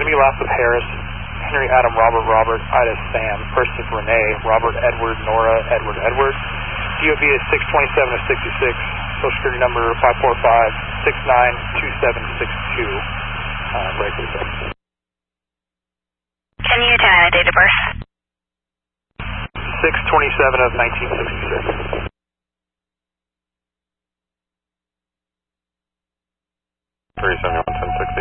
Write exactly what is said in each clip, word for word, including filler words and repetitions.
be last with Harris, Henry Adam Robert Robert, Ida Sam, first is Renee, Robert Edward Nora Edward Edward. D O B is six twenty-seven of sixty-six, Social Security number five four five, six nine two seven six two. Uh, break it up. Can you tell me the date of birth? six twenty-seven of nineteen sixty-six. three seventy-one, ten sixty.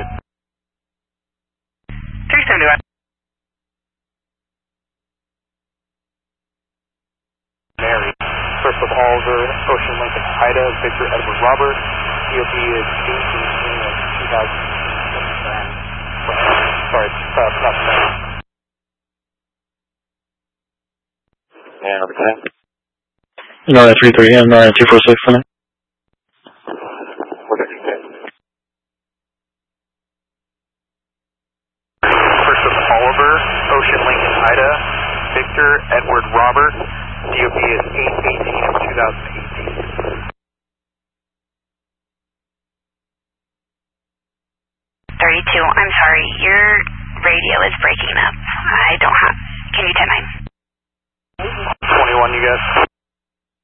three seventy-one. Mary, first with Oliver, Ocean Lincoln Ida, Victor Edward Robert. D O B is eight eighteen of two thousand. Sorry, uh, not that. Yeah, okay. Nora three three and Nora two four six for me. First with Oliver, Ocean Lincoln Ida, Victor Edward Robert. D O B is eight eighteen of two thousand eighteen. thirty-two. I'm sorry, your radio is breaking up. I don't have. Can you ten nine? twenty-one, you guys.